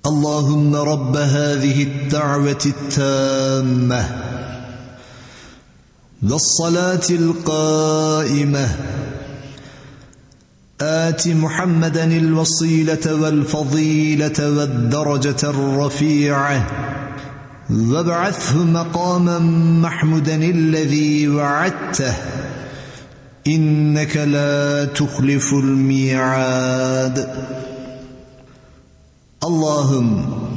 اللهم رب هذه الدعوة التامة والصلاة القائمة آت محمدا الوسيلة والفضيلة والدرجة الرفيعة وابعثه مقاما محمودا الذي وعدته إنك لا تخلف الميعاد. اللهم